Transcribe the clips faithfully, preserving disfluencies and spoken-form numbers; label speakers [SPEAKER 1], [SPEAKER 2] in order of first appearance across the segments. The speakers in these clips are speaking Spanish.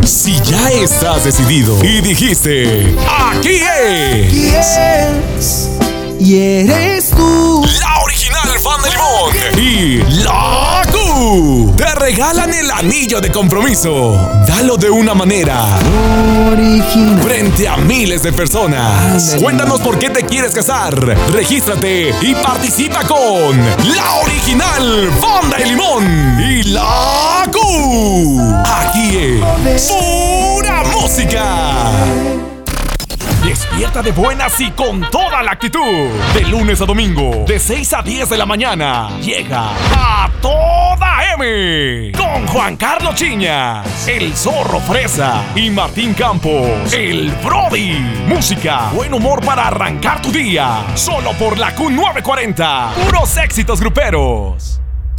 [SPEAKER 1] Si ya estás decidido y dijiste, aquí es,
[SPEAKER 2] aquí es, y eres tú,
[SPEAKER 1] la original fan de Limón y la Q, te regalan el anillo de compromiso. Dalo de una manera
[SPEAKER 2] original
[SPEAKER 1] frente a miles de personas. Cuéntanos por qué te quieres casar. Regístrate y participa con la original fan de Limón y la Q. Aquí es pura música. Despierta de buenas y con toda la actitud. De lunes a domingo, de seis a diez de la mañana, llega A Toda M con Juan Carlos Chiñas, el Zorro Fresa y Martín Campos, el Brody. Música, buen humor para arrancar tu día. Solo por la Q novecientos cuarenta. Puros éxitos gruperos.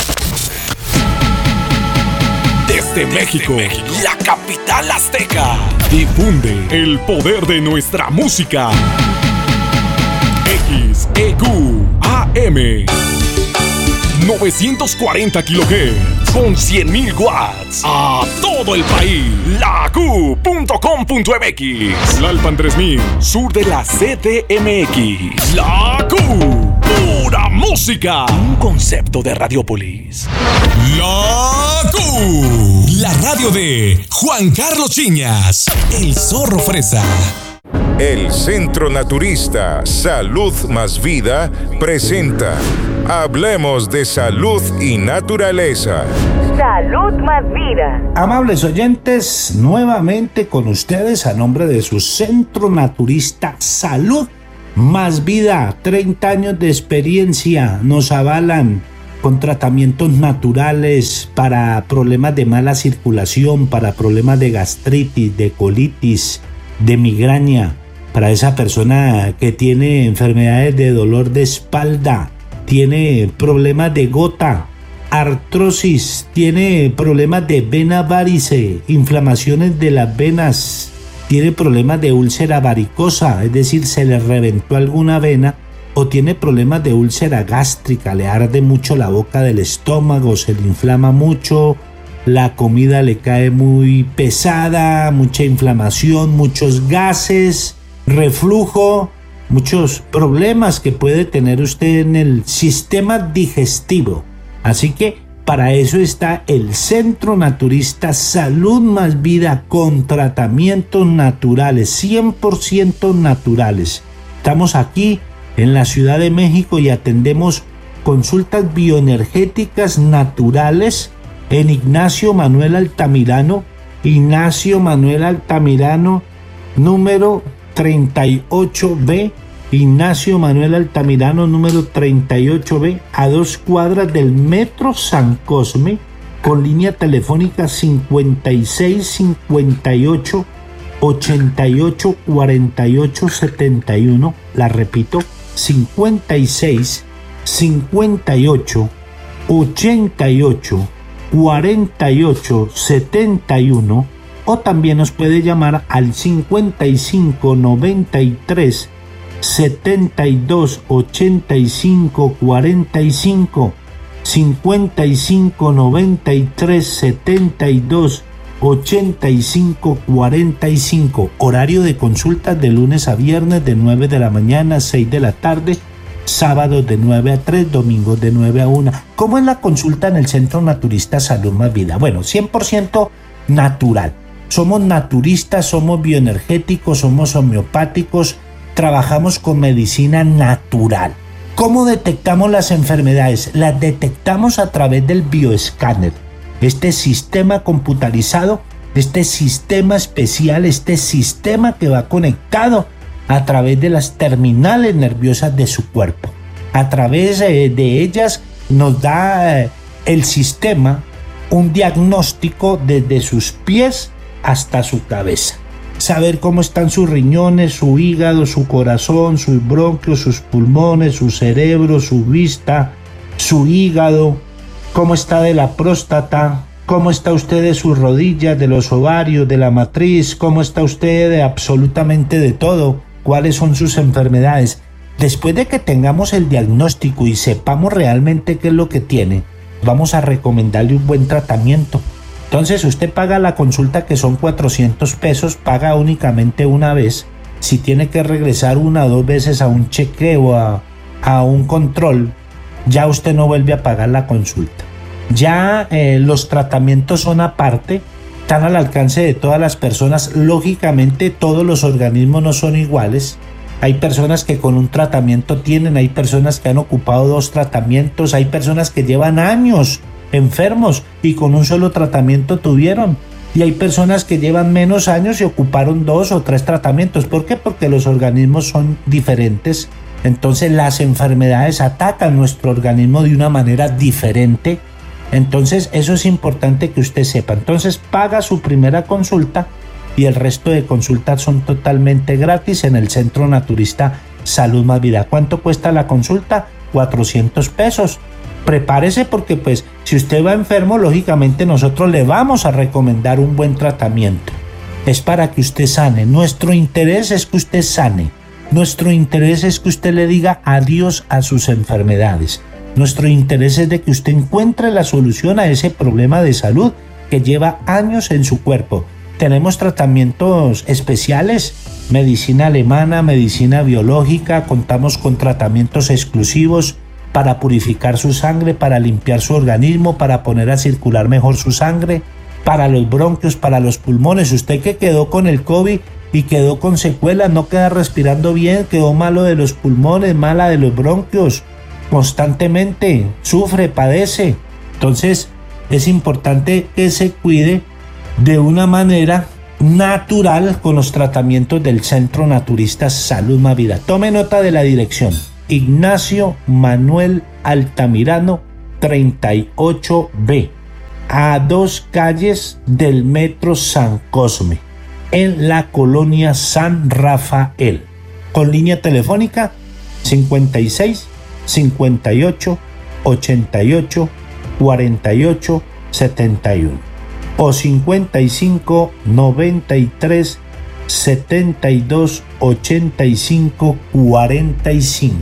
[SPEAKER 1] Desde México, México, la capital azteca, difunde el poder de nuestra música. X E Q A M novecientos cuarenta kilohertz con cien mil watts a todo el país. La Q punto com punto m x, Lalpan tres mil, sur de la C D M X. La Q, pura música. Un concepto de Radiopolis. La Q, la radio de Juan Carlos Chiñas, el Zorro Fresa.
[SPEAKER 3] El Centro Naturista Salud Más Vida presenta Hablemos de Salud y Naturaleza.
[SPEAKER 4] Salud Más Vida.
[SPEAKER 5] Amables oyentes, nuevamente con ustedes a nombre de su Centro Naturista Salud Más Vida. treinta años de experiencia nos avalan con tratamientos naturales para problemas de mala circulación, para problemas de gastritis, de colitis, de migraña, para esa persona que tiene enfermedades de dolor de espalda, tiene problemas de gota, artrosis, tiene problemas de vena varice, inflamaciones de las venas, tiene problemas de úlcera varicosa, es decir, se le reventó alguna vena, o tiene problemas de úlcera gástrica, le arde mucho la boca del estómago, se le inflama mucho, la comida le cae muy pesada, mucha inflamación, muchos gases, reflujo, muchos problemas que puede tener usted en el sistema digestivo. Así que para eso está el Centro Naturista Salud Más Vida con tratamientos naturales, cien por ciento naturales. Estamos aquí en la Ciudad de México y atendemos consultas bioenergéticas naturales en Ignacio Manuel Altamirano, Ignacio Manuel Altamirano, número treinta y ocho B, Ignacio Manuel Altamirano, número treinta y ocho B, a dos cuadras del Metro San Cosme, con línea telefónica cincuenta y seis cincuenta y ocho ochenta y ocho cuarenta y ocho setenta y uno, la repito, cincuenta y seis cincuenta y ocho ochenta y ocho cuarenta y ocho setenta y uno, o también nos puede llamar al cincuenta y cinco noventa y tres setenta y dos ochenta y cinco cuarenta y cinco, cincuenta y cinco noventa y tres setenta y dos ochenta y cinco cuarenta y cinco. Horario de consultas de lunes a viernes de nueve de la mañana a seis de la tarde, sábados de nueve a tres, domingos de nueve a una. ¿Cómo es la consulta en el Centro Naturista Salud Más Vida? Bueno, cien por ciento natural. Somos naturistas, somos bioenergéticos, somos homeopáticos, trabajamos con medicina natural. ¿Cómo detectamos las enfermedades? Las detectamos a través del bioescáner. Este sistema computarizado, este sistema especial, este sistema que va conectado a través de las terminales nerviosas de su cuerpo. A través de, de ellas nos da eh, el sistema un diagnóstico desde sus pies hasta su cabeza. Saber cómo están sus riñones, su hígado, su corazón, sus bronquios, sus pulmones, su cerebro, su vista, su hígado, cómo está de la próstata, cómo está usted de sus rodillas, de los ovarios, de la matriz, cómo está usted de absolutamente de todo, cuáles son sus enfermedades. Después de que tengamos el diagnóstico y sepamos realmente qué es lo que tiene, vamos a recomendarle un buen tratamiento. Entonces usted paga la consulta, que son cuatrocientos pesos, paga únicamente una vez. Si tiene que regresar una o dos veces a un chequeo, a, a un control, ya usted no vuelve a pagar la consulta. Ya eh, los tratamientos son aparte, están al alcance de todas las personas. Lógicamente todos los organismos no son iguales. Hay personas que con un tratamiento tienen, hay personas que han ocupado dos tratamientos, hay personas que llevan años enfermos y con un solo tratamiento tuvieron. Y hay personas que llevan menos años y ocuparon dos o tres tratamientos. ¿Por qué? Porque los organismos son diferentes. Entonces las enfermedades atacan nuestro organismo de una manera diferente. Entonces eso es importante que usted sepa. Entonces paga su primera consulta y el resto de consultas son totalmente gratis en el Centro Naturista Salud Más Vida. ¿Cuánto cuesta la consulta? cuatrocientos pesos. Prepárese, porque pues si usted va enfermo, lógicamente nosotros le vamos a recomendar un buen tratamiento. Es para que usted sane. Nuestro interés es que usted sane. Nuestro interés es que usted le diga adiós a sus enfermedades. Nuestro interés es de que usted encuentre la solución a ese problema de salud que lleva años en su cuerpo. Tenemos tratamientos especiales, medicina alemana, medicina biológica, contamos con tratamientos exclusivos para purificar su sangre, para limpiar su organismo, para poner a circular mejor su sangre, para los bronquios, para los pulmones. Usted que quedó con el COVID y quedó con secuelas, no queda respirando bien, quedó malo de los pulmones, mala de los bronquios, constantemente sufre, padece. Entonces es importante que se cuide de una manera natural con los tratamientos del Centro Naturista Salud Más Vida. Tome nota de la dirección: Ignacio Manuel Altamirano treinta y ocho B, a dos calles del Metro San Cosme, en la colonia San Rafael, con línea telefónica cincuenta y seis, cincuenta y ocho, ochenta y ocho, cuarenta y ocho, setenta y uno o cincuenta y cinco, noventa y tres, setenta y dos, ochenta y cinco, cuarenta y cinco.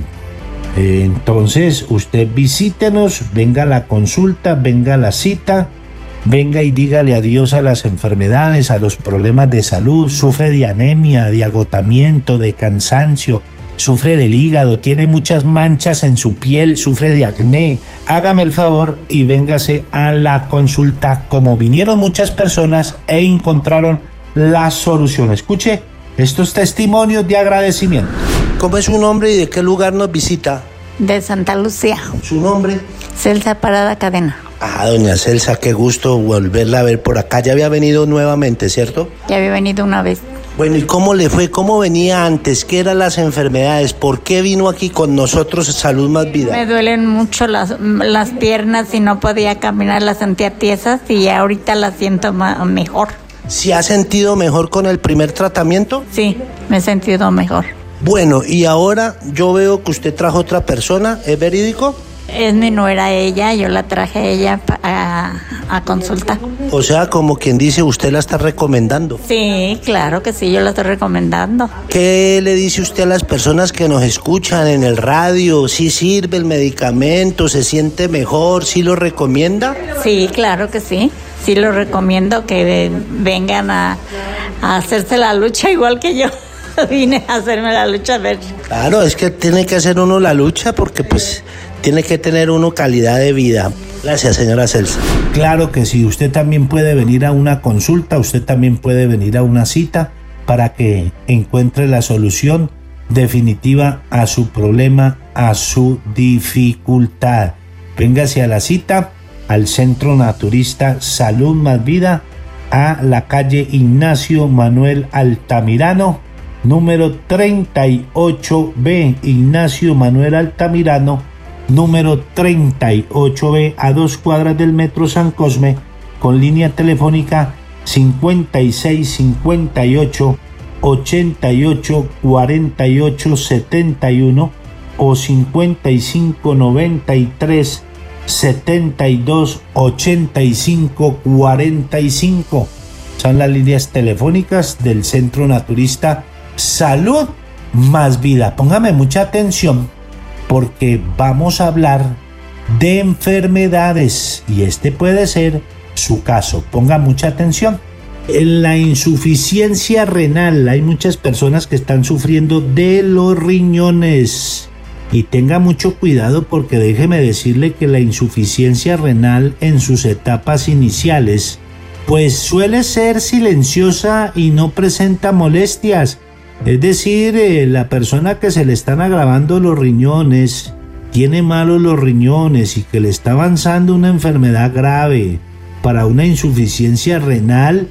[SPEAKER 5] Entonces usted visítenos, venga a la consulta, venga a la cita, venga y dígale adiós a las enfermedades, a los problemas de salud. Sufre de anemia, de agotamiento, de cansancio, sufre del hígado, tiene muchas manchas en su piel, sufre de acné. Hágame el favor y véngase a la consulta, como vinieron muchas personas e encontraron la solución. Escuche estos testimonios de agradecimiento.
[SPEAKER 6] ¿Cómo es su nombre y de qué lugar nos visita?
[SPEAKER 7] De Santa Lucía.
[SPEAKER 6] ¿Su nombre?
[SPEAKER 7] Celsa Parada Cadena.
[SPEAKER 6] Ah, doña Celsa, qué gusto volverla a ver por acá. Ya había venido nuevamente, ¿cierto?
[SPEAKER 7] Ya había venido una vez.
[SPEAKER 6] Bueno, ¿y cómo le fue? ¿Cómo venía antes? ¿Qué eran las enfermedades? ¿Por qué vino aquí con nosotros Salud Más Vida?
[SPEAKER 7] Me duelen mucho las, las piernas y no podía caminar, las sentía tiesas y ahorita las siento ma- mejor.
[SPEAKER 6] ¿Se ha sentido mejor con el primer tratamiento?
[SPEAKER 7] Sí, me he sentido mejor.
[SPEAKER 6] Bueno, y ahora yo veo que usted trajo otra persona, ¿es verídico?
[SPEAKER 7] Es mi nuera ella, yo la traje a ella pa- a, a consulta.
[SPEAKER 6] O sea, como quien dice, usted la está recomendando.
[SPEAKER 7] Sí, claro que sí, yo la estoy recomendando.
[SPEAKER 6] ¿Qué le dice usted a las personas que nos escuchan en el radio? ¿Sí sirve el medicamento? ¿Se siente mejor? ¿Sí lo recomienda?
[SPEAKER 7] Sí, claro que sí. Sí lo recomiendo que vengan a, a hacerse la lucha igual que yo. Vine a hacerme la lucha a ver.
[SPEAKER 6] Claro, es que tiene que hacer uno la lucha porque pues tiene que tener uno calidad de vida. Gracias, señora Celsa.
[SPEAKER 5] Claro que sí, usted también puede venir a una consulta, usted también puede venir a una cita para que encuentre la solución definitiva a su problema, a su dificultad. Véngase a la cita al Centro Naturista Salud Más Vida, a la calle Ignacio Manuel Altamirano, número treinta y ocho B, Ignacio Manuel Altamirano, número treinta y ocho B, a dos cuadras del Metro San Cosme, con línea telefónica cincuenta y seis, cincuenta y ocho, ochenta y ocho, cuarenta y ocho, setenta y uno o cincuenta y cinco, noventa y tres, setenta y dos, ochenta y cinco, cuarenta y cinco. Son las líneas telefónicas del Centro Naturista Salud Más Vida. Póngame mucha atención porque vamos a hablar de enfermedades y este puede ser su caso. Ponga mucha atención. En la insuficiencia renal hay muchas personas que están sufriendo de los riñones. Y tenga mucho cuidado porque déjeme decirle que la insuficiencia renal en sus etapas iniciales pues suele ser silenciosa y no presenta molestias. Es decir, eh, la persona que se le están agravando los riñones, tiene malos los riñones y que le está avanzando una enfermedad grave para una insuficiencia renal,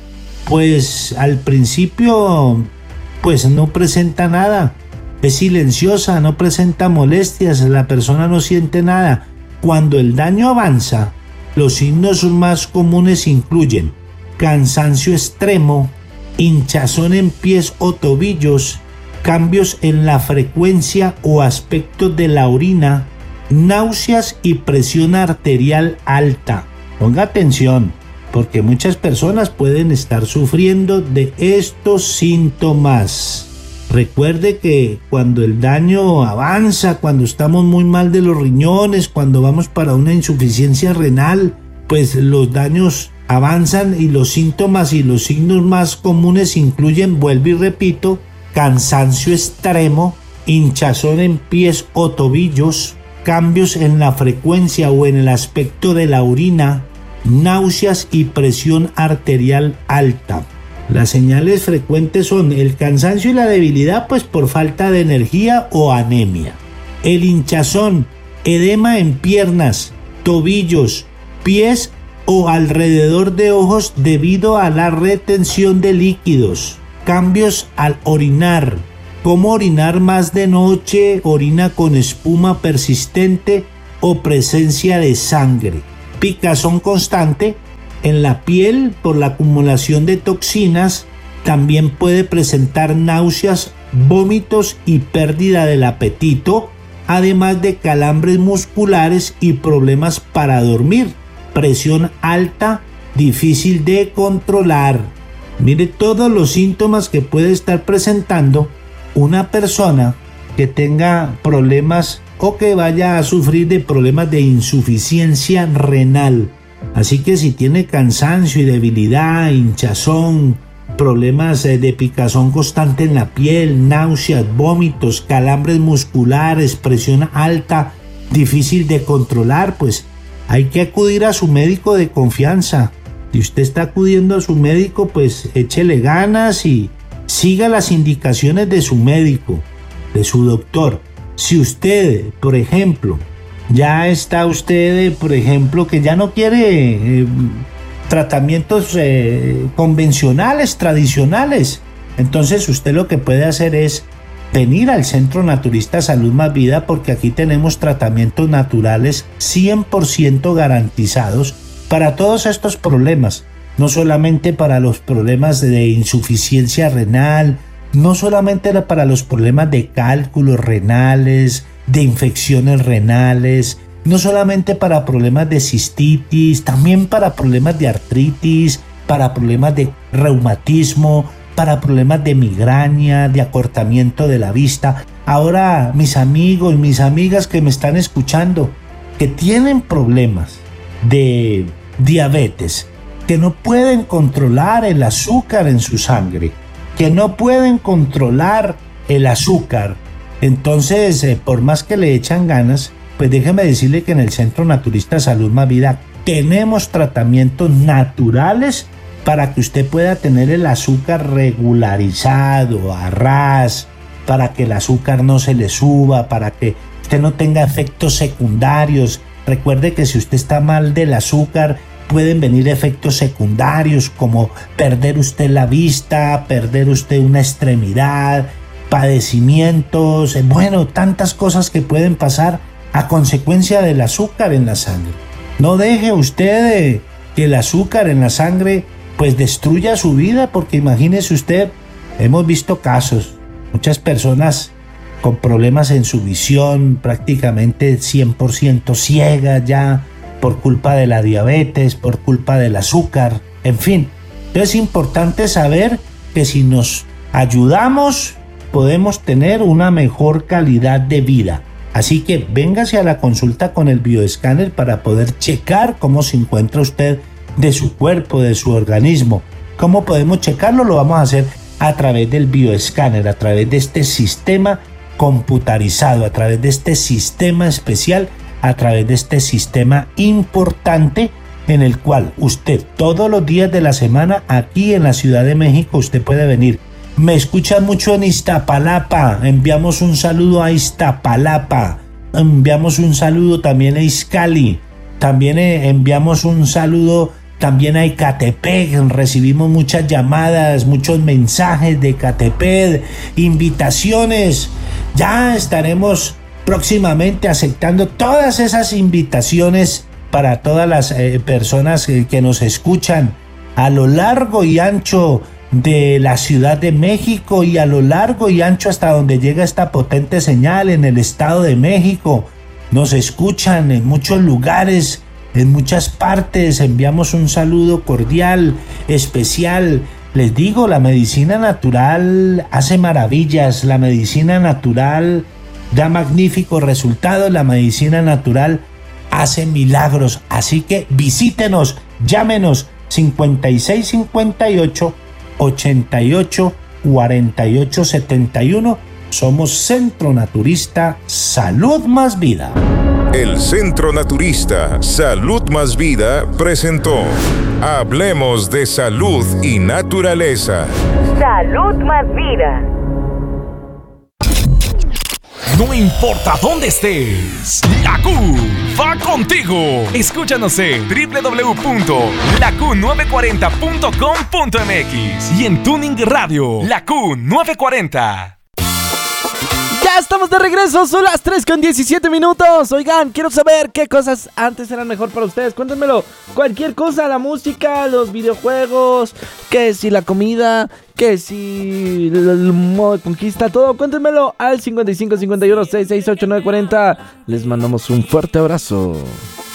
[SPEAKER 5] pues al principio pues no presenta nada. Es silenciosa, no presenta molestias, la persona no siente nada. Cuando el daño avanza, los signos más comunes incluyen cansancio extremo, hinchazón en pies o tobillos, cambios en la frecuencia o aspecto de la orina, náuseas y presión arterial alta. Ponga atención, porque muchas personas pueden estar sufriendo de estos síntomas. Recuerde que cuando el daño avanza, cuando estamos muy mal de los riñones, cuando vamos para una insuficiencia renal, pues los daños avanzan y los síntomas y los signos más comunes incluyen, vuelvo y repito, cansancio extremo, hinchazón en pies o tobillos, cambios en la frecuencia o en el aspecto de la orina, náuseas y presión arterial alta. Las señales frecuentes son el cansancio y la debilidad, pues por falta de energía o anemia. El hinchazón, edema en piernas, tobillos, pies o alrededor de ojos debido a la retención de líquidos. Cambios al orinar, como orinar más de noche, orina con espuma persistente o presencia de sangre. Picazón constante en la piel por la acumulación de toxinas. También puede presentar náuseas, vómitos y pérdida del apetito, además de calambres musculares y problemas para dormir. Presión alta, difícil de controlar. Mire todos los síntomas que puede estar presentando una persona que tenga problemas o que vaya a sufrir de problemas de insuficiencia renal. Así que si tiene cansancio y debilidad, hinchazón, problemas de picazón constante en la piel, náuseas, vómitos, calambres musculares, presión alta, difícil de controlar, pues hay que acudir a su médico de confianza. Si usted está acudiendo a su médico, pues échele ganas y siga las indicaciones de su médico, de su doctor. Si usted, por ejemplo, ya está usted, por ejemplo, que ya no quiere eh, tratamientos eh, convencionales, tradicionales, entonces usted lo que puede hacer es venir al Centro Naturista Salud Más Vida, porque aquí tenemos tratamientos naturales cien por ciento garantizados para todos estos problemas, no solamente para los problemas de insuficiencia renal, no solamente para los problemas de cálculos renales, de infecciones renales, no solamente para problemas de cistitis, también para problemas de artritis, para problemas de reumatismo, para problemas de migraña, de acortamiento de la vista. Ahora, mis amigos y mis amigas que me están escuchando, que tienen problemas de diabetes, que no pueden controlar el azúcar en su sangre, que no pueden controlar el azúcar, entonces, eh, por más que le echan ganas, pues déjeme decirle que en el Centro Naturista Salud Más Vida tenemos tratamientos naturales para que usted pueda tener el azúcar regularizado, a ras, para que el azúcar no se le suba, para que usted no tenga efectos secundarios. Recuerde que si usted está mal del azúcar, pueden venir efectos secundarios como perder usted la vista, perder usted una extremidad, padecimientos, bueno, tantas cosas que pueden pasar a consecuencia del azúcar en la sangre. No deje usted eh, que el azúcar en la sangre pues destruya su vida, porque imagínese usted, hemos visto casos, muchas personas con problemas en su visión, prácticamente cien por ciento ciegas ya por culpa de la diabetes, por culpa del azúcar, en fin. Es importante saber que si nos ayudamos, podemos tener una mejor calidad de vida. Así que véngase a la consulta con el bioescáner para poder checar cómo se encuentra usted de su cuerpo, de su organismo. ¿Cómo podemos checarlo? Lo vamos a hacer a través del bioescáner, a través de este sistema computarizado, a través de este sistema especial, a través de este sistema importante en el cual usted todos los días de la semana aquí en la Ciudad de México usted puede venir. Me escucha mucho en Iztapalapa, enviamos un saludo a Iztapalapa, enviamos un saludo también a Izcali, también enviamos un saludo también a Ecatepec, recibimos muchas llamadas, muchos mensajes de Ecatepec, invitaciones. Ya estaremos próximamente aceptando todas esas invitaciones para todas las eh, personas que, que nos escuchan a lo largo y ancho de la Ciudad de México y a lo largo y ancho hasta donde llega esta potente señal en el Estado de México. Nos escuchan en muchos lugares, en muchas partes. Enviamos un saludo cordial, especial. Les digo, la medicina natural hace maravillas, la medicina natural da magníficos resultados, la medicina natural hace milagros. Así que visítenos, llámenos cincuenta y seis cincuenta y ocho, ochenta y ocho, cuarenta y ocho setenta y uno. Somos Centro Naturista Salud Más Vida.
[SPEAKER 3] El Centro Naturista Salud Más Vida presentó Hablemos de Salud y Naturaleza.
[SPEAKER 4] Salud Más Vida.
[SPEAKER 1] No importa dónde estés, la Q va contigo. Escúchanos en doble u doble u doble u punto la q nueve cuarenta punto com punto m x y en Tuning Radio, la Q nueve cuarenta.
[SPEAKER 8] Ya estamos de regreso, son las tres con diecisiete minutos. Oigan, quiero saber qué cosas antes eran mejor para ustedes. Cuéntenmelo, cualquier cosa, la música, los videojuegos, que si la comida, que si el, el modo de conquista, todo. Cuéntenmelo al cincuenta y cinco cincuenta y uno sesenta y seis ochenta y nueve cuarenta. Les mandamos un fuerte abrazo.